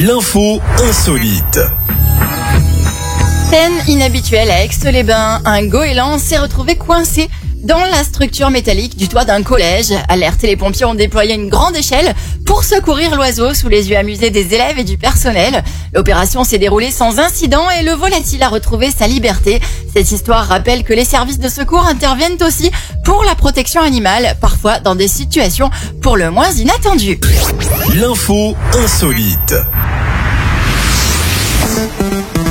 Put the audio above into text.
L'info insolite. Scène inhabituelle à Aix-les-Bains, un goéland s'est retrouvé coincé dans la structure métallique du toit d'un collège. Alertés, les pompiers ont déployé une grande échelle pour secourir l'oiseau sous les yeux amusés des élèves et du personnel. L'opération s'est déroulée sans incident et le volatile a retrouvé sa liberté. Cette histoire rappelle que les services de secours interviennent aussi pour la protection animale, parfois dans des situations pour le moins inattendues. L'info insolite.